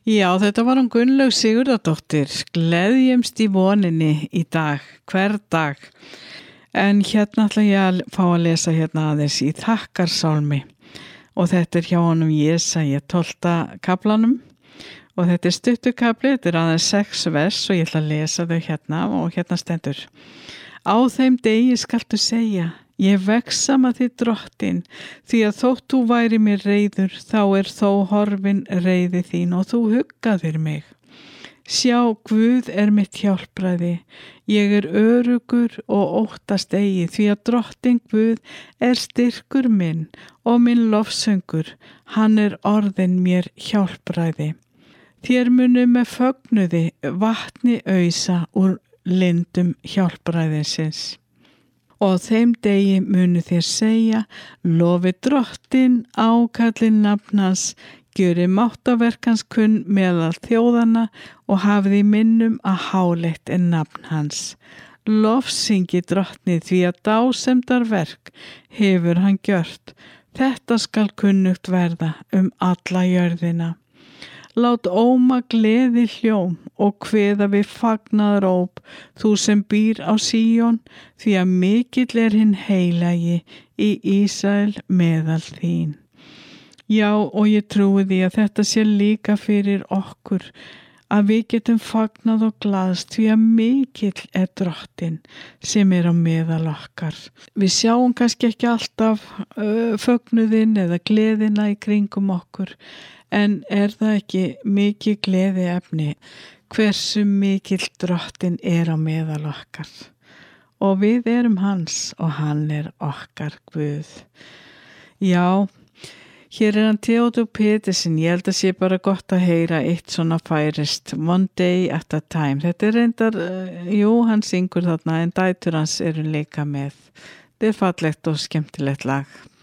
Já, þetta var hún Gunnlaug Sigurðardóttir, gleðjumst í voninni í dag, hver dag. En hérna ætla ég að fá að lesa hérna aðeins í þakkarsálmi og þetta hjá honum Jesaja 12. kaplanum og þetta stuttukafli, þetta aðeins 6 vers og ég ætla að lesa þau hérna og hérna stendur. Á þeim degi skaltu segja, ég vex sama þið drottin, því að þótt þú væri mér reiður, þá þó horfin reiði þín og þú huggaðir mig. Sjá, Guð mitt hjálpræði, ég örugur og óttast eigi, því að drottin Guð styrkur minn og minn lofsöngur, hann orðin mér hjálpræði. Þér munu með fögnuði vatni ausa úr lindum hjálpræðisins. Og þeim degi munu þér segja, lofi drottin, ákallin nafn hans, gjöri máttaverkans kunn meðal þjóðana og hafið í minnum að háleitt nafn hans. Lofsingi drottni því að dásemdarverk hefur hann gjört. Þetta skal kunnugt verða alla jörðina. Lát óma gleði hljóm og kveða við fagnaðaróp, þú sem býr á Síón, því að mikill hinn heilagi í Ísrael meðal þín. Já, og ég trúi því að þetta sé líka fyrir okkur, að við getum fagnað og glaðst því að mikill drottin sem á meðal okkar. Við sjáum kannski ekki alltaf fögnuðinn eða gleðina í kringum okkur, en það ekki mikið gleði efni hversu mikill drottin á meðal okkar. Og við hans og hann okkar Guð. Já, hér hann Theodor Petersen, ég held að sé bara gott að heyra eitt svona færist, One Day at a Time. Þetta reyndar, hann syngur þarna en dætur hans líka með. Þetta fallegt og skemmtilegt lag.